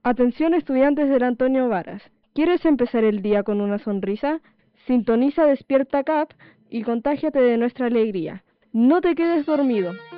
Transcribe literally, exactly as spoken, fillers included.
Atención estudiantes del Antonio Varas. ¿Quieres empezar el día con una sonrisa? Sintoniza Despierta C A P y contágiate de nuestra alegría. No te quedes dormido.